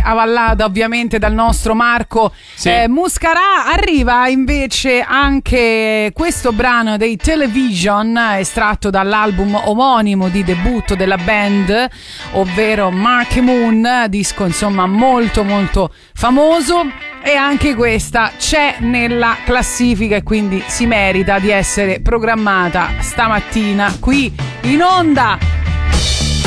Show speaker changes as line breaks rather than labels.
avallata ovviamente dal nostro Marco Muscarà. Arriva invece anche questo brano dei Television, estratto dall'album omonimo di debutto della band, ovvero Marquee Moon, disco insomma molto molto famoso, e anche questa c'è nella classifica e quindi si merita di essere programmata stamattina qui in onda.